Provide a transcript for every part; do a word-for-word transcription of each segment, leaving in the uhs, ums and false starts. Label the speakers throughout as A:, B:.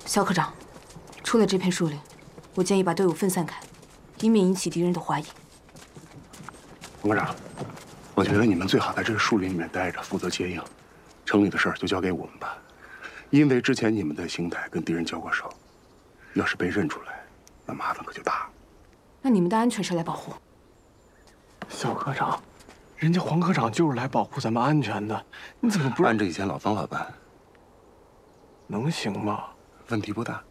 A: 肖科长，出了这片树林，我建议把队伍分散开，以免引起敌人的怀疑。
B: 王科长，我觉得你们最好在这个树林里面待着，负责接应。城里的事儿就交给我们吧，因为之前你们在邢台跟敌人交过手，要是被认出来，那麻烦可就大了。
A: 那你们的安全谁来保护？
C: 肖科长，人家黄科长就是来保护咱们安全的，你怎么不
B: 按照以前老方法办？
C: 能行吗？
B: 问题不大。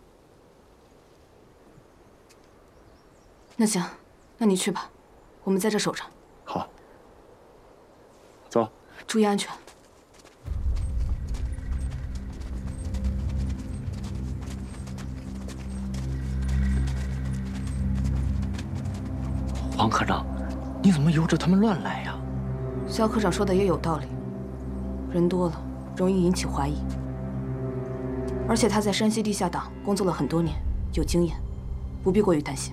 A: 那行，那你去吧，我们在这守着。
B: 好，走，
A: 注意安全。
D: 黄科长，你怎么由着他们乱来呀？
A: 肖科长说的也有道理，人多了容易引起怀疑。而且他在山西地下党工作了很多年，有经验，不必过于担心。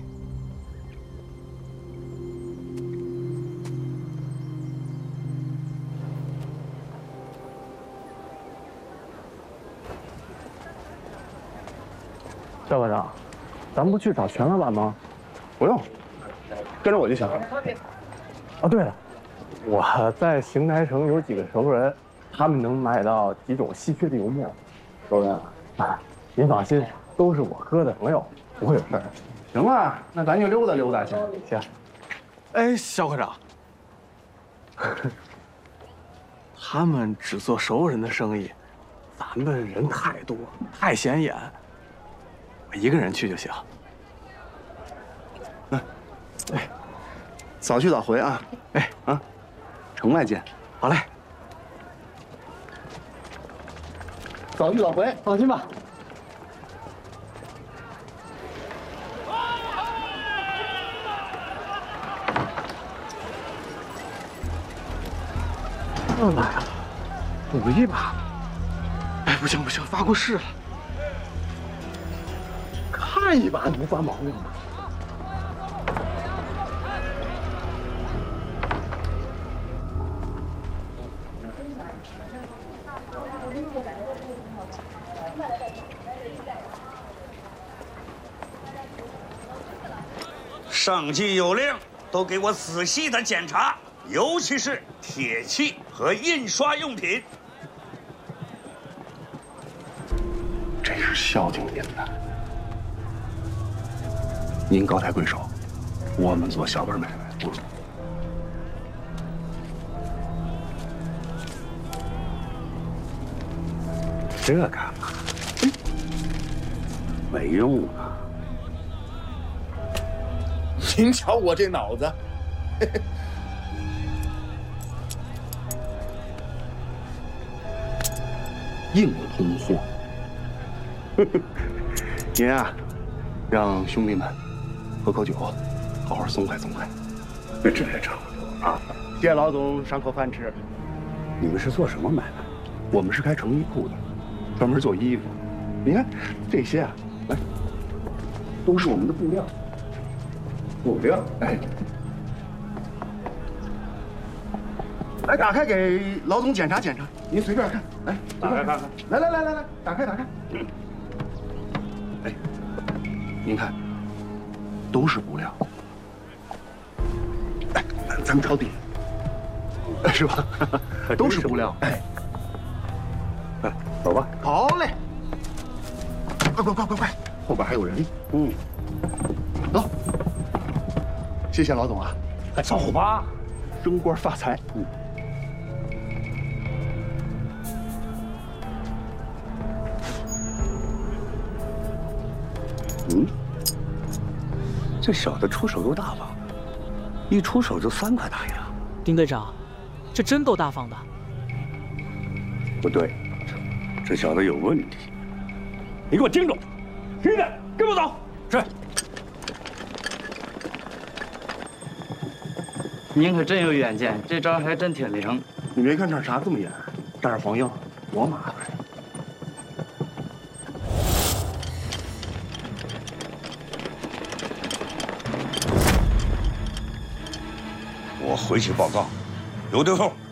C: 肖科长，咱不去找全老板吗？
B: 不用，跟着我就行。
C: 哦，对了，我在邢台城有几个熟人，他们能买到几种稀缺的油墨。
B: 熟人
C: 啊，您放心，都是我哥的朋友，不会有事儿。
B: 行了，那咱就溜达溜达去。
C: 行。哎，肖科长，他们只做熟人的生意，咱们人太多，太显眼，我一个人去就行。
B: 嗯，哎，早去早回啊！
C: 哎
B: 啊，城外见。
C: 好嘞。
B: 早去早回，
C: 放心吧。又来了，赌一把。哎，不行不行，发过誓了。看一把能发毛病吗？
E: 上级有令，都给我仔细的检查，尤其是铁器和印刷用品。
B: 这是孝敬您的，您高抬贵手，我们做小本买卖不容易。这干嘛？没用啊！
F: 您瞧我这脑子，
B: 硬通货。您啊，让兄弟们喝口酒，好好松快松快。这也差不多啊。谢老总赏口饭吃。你们是做什么买卖？我们是开成衣铺的，专门做衣服。你看这些啊，来，都是我们的布料。布料，哎，来打开给老总检查检查，您随便看，来，打开看看，来来来来来，打开打开。哎，您看，都是布料。哎，咱们抄底，是吧？都是布料。哎，哎，走吧。好嘞。快快快快快，后边还有人。嗯，走。谢谢老总啊！
E: 走吧，
B: 升官发财。嗯。嗯，这小子出手够大方的，一出手就三块大洋。
G: 丁队长，这真够大方的。
B: 不对，这小子有问题。你给我盯住！兄弟，跟我走。是。
D: 您可真有远见，这招还真挺灵。
B: 你没看这儿查这么严，这儿黄英多麻烦。
E: 我回去报告，刘队后，